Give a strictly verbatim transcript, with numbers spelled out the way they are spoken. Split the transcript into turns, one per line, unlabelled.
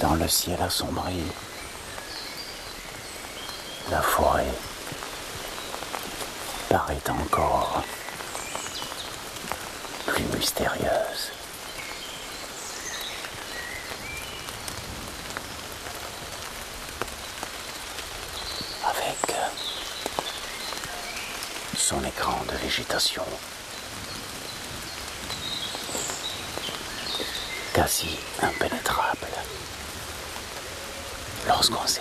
Dans le ciel assombri, la forêt paraît encore plus mystérieuse. Avec son écran de végétation quasi impénétrable lorsqu'on s'est